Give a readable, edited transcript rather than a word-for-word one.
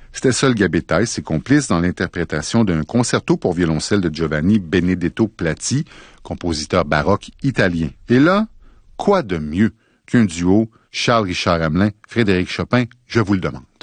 C'était Sol Gabetta, ses complices dans l'interprétation d'un concerto pour violoncelle de Giovanni Benedetto Platti, compositeur baroque italien. Et là, quoi de mieux qu'un duo Charles-Richard Hamelin, Frédéric Chopin, je vous le demande.